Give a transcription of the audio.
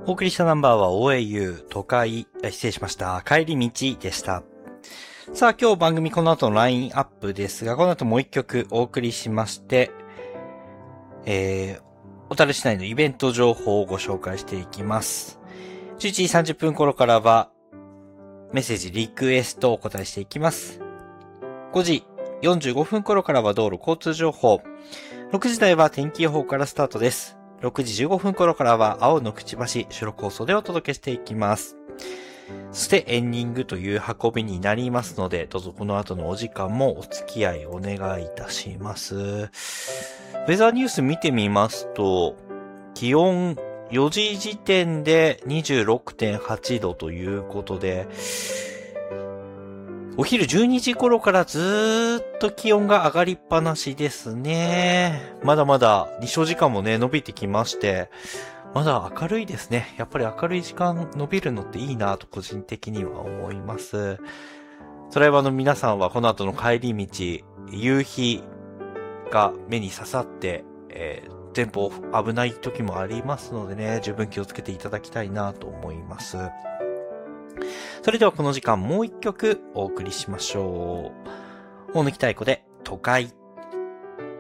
お送りしたナンバーは OAU 都会、失礼しました。帰り道でした。さあ今日番組この後のラインアップですが、この後もう一曲お送りしまして、小樽市内のイベント情報をご紹介していきます。11時30分頃からはメッセージリクエストをお答えしていきます。5時45分頃からは道路交通情報。6時台は天気予報からスタートです。6時15分頃からは青のくちばし収録放送でお届けしていきます。そしてエンディングという運びになりますので、どうぞこの後のお時間もお付き合いお願いいたします。ウェザーニュース見てみますと、気温4時時点で 26.8 度ということで、お昼12時頃からずーっと気温が上がりっぱなしですね。まだまだ日照時間もね、伸びてきまして、まだ明るいですね。やっぱり明るい時間伸びるのっていいなと個人的には思います。ドライバーの皆さんはこの後の帰り道、夕日が目に刺さって、前方危ない時もありますのでね、十分気をつけていただきたいなと思います。それではこの時間もう一曲お送りしましょう。大貫妙子で都会。